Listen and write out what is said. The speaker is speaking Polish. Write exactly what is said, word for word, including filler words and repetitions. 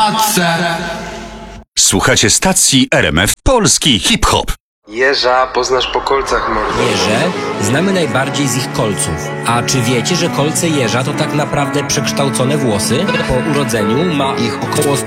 matce. Słuchacie stacji R M F Polski Hip-Hop. Jeża poznasz po kolcach, mordo. Jeże znamy najbardziej z ich kolców. A czy wiecie, że kolce jeża to tak naprawdę przekształcone włosy? Po urodzeniu ma ich około